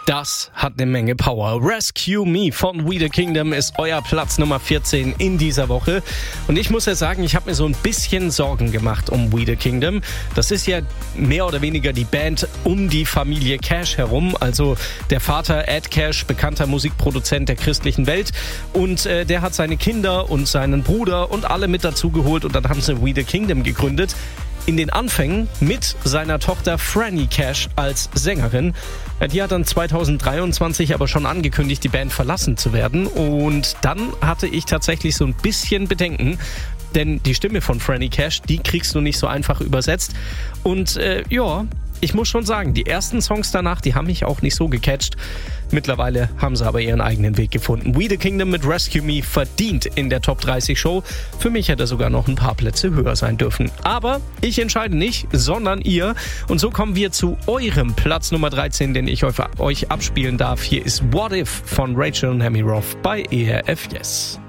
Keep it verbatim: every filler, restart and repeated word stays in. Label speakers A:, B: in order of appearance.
A: Das hat eine Menge Power. Rescue Me von We The Kingdom ist euer Platz Nummer vierzehn in dieser Woche. Und ich muss ja sagen, ich habe mir so ein bisschen Sorgen gemacht um We The Kingdom. Das ist ja mehr oder weniger die Band um die Familie Cash herum. Also der Vater Ed Cash, bekannter Musikproduzent der christlichen Welt. Und äh, der hat seine Kinder und seinen Bruder und alle mit dazu geholt. Und dann haben sie We The Kingdom gegründet. In den Anfängen mit seiner Tochter Franny Cash als Sängerin. Die hat dann zweitausenddreiundzwanzig aber schon angekündigt, die Band verlassen zu werden. Und dann hatte ich tatsächlich so ein bisschen Bedenken, denn die Stimme von Franny Cash, die kriegst du nicht so einfach übersetzt. Und äh, ja, ich muss schon sagen, die ersten Songs danach, die haben mich auch nicht so gecatcht. Mittlerweile haben sie aber ihren eigenen Weg gefunden. We The Kingdom mit Rescue Me verdient in der Top dreißig Show. Für mich hätte er sogar noch ein paar Plätze höher sein dürfen. Aber ich entscheide nicht, sondern ihr. Und so kommen wir zu eurem Platz Nummer dreizehn, den ich euch abspielen darf. Hier ist What If von Rachel und Hemi Roth bei E R F Yes.